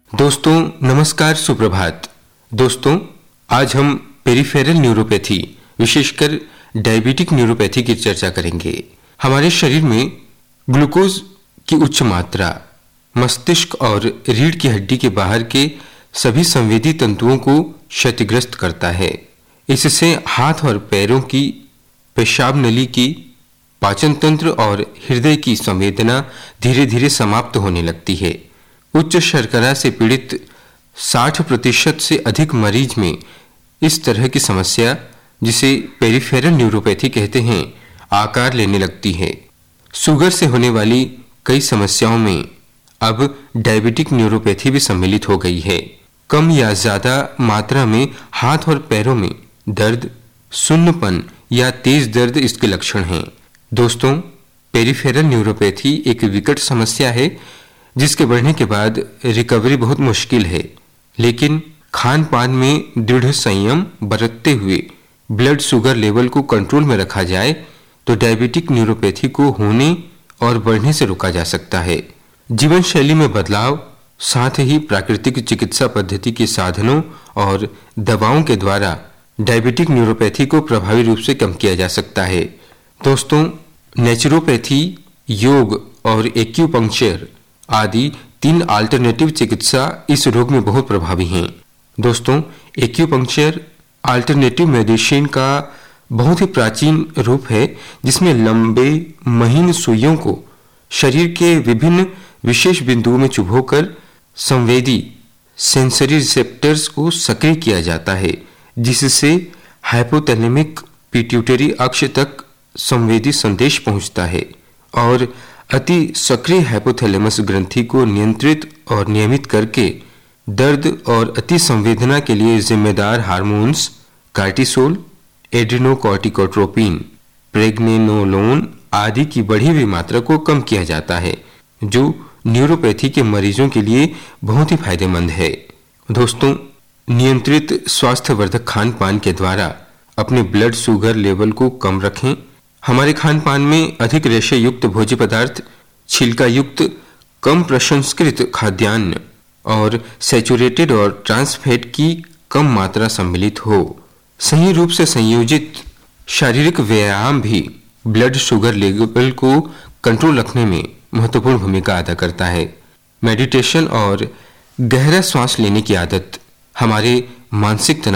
दोस्तों नमस्कार, सुप्रभात। दोस्तों आज हम पेरिफेरल न्यूरोपैथी, विशेषकर डायबिटिक न्यूरोपैथी की चर्चा करेंगे। हमारे शरीर में ग्लूकोज की उच्च मात्रा मस्तिष्क और रीढ़ की हड्डी के बाहर के सभी संवेदी तंतुओं को क्षतिग्रस्त करता है। इससे हाथ और पैरों की, पेशाब नली की, पाचन तंत्र और हृदय की संवेदना धीरे धीरे समाप्त होने लगती है। उच्च शर्करा से पीड़ित 60% से अधिक मरीज में इस तरह की समस्या, जिसे पेरिफेरल न्यूरोपैथी कहते हैं, आकार लेने लगती है। शुगर से होने वाली कई समस्याओं में अब डायबिटिक न्यूरोपैथी भी सम्मिलित हो गई है। कम या ज्यादा मात्रा में हाथ और पैरों में दर्द, सुन्नपन या तेज दर्द इसके लक्षण हैं। दोस्तों, पेरिफेरल न्यूरोपैथी एक विकट समस्या है जिसके बढ़ने के बाद रिकवरी बहुत मुश्किल है, लेकिन खान पान में दृढ़ संयम बरतते हुए ब्लड शुगर लेवल को कंट्रोल में रखा जाए तो डायबिटिक न्यूरोपैथी को होने और बढ़ने से रोका जा सकता है। जीवन शैली में बदलाव, साथ ही प्राकृतिक चिकित्सा पद्धति के साधनों और दवाओं के द्वारा डायबिटिक न्यूरोपैथी को प्रभावी रूप से कम किया जा सकता है। दोस्तों, नेचुरोपैथी, योग और एक्यूपंक्चर आदि 3 अल्टरनेटिव चिकित्सा इस रोग में बहुत प्रभावी हैं। दोस्तों, एक्यूपंक्चर अल्टरनेटिव मेडिसिन का बहुत ही प्राचीन रूप है, जिसमें लंबे महीन सुइयों को शरीर के विभिन्न विशेष बिंदुओं में चुभोकर संवेदी सेंसरी रिसेप्टर्स को सक्रिय किया जाता है, जिससे हाइपोथैलेमिक पिट्यूटरी अक्ष तक संवेदी संदेश पहुंचता है और अति सक्रिय हाइपोथैलेमस ग्रंथि को नियंत्रित और नियमित करके दर्द और अति संवेदना के लिए जिम्मेदार हार्मोन्स कार्टिसोल, एड्रेनोकॉर्टिकोट्रोपिन, प्रेग्नेनोलोन आदि की बढ़ी हुई मात्रा को कम किया जाता है, जो न्यूरोपैथी के मरीजों के लिए बहुत ही फायदेमंद है। दोस्तों, नियंत्रित स्वास्थ्यवर्धक खान पान के द्वारा अपने ब्लड शुगर लेवल को कम रखें। हमारे खान पान में अधिक रेशे युक्त भोज्य पदार्थ, छिलका युक्त कम प्रसंस्कृत खाद्यान्न और सैचुरेटेड और ट्रांस फैट की कम मात्रा सम्मिलित हो। सही रूप से संयोजित शारीरिक व्यायाम भी ब्लड शुगर लेवल को कंट्रोल रखने में महत्वपूर्ण भूमिका अदा करता है। मेडिटेशन और गहरा सांस लेने की आदत हमारे मानसिक तनाव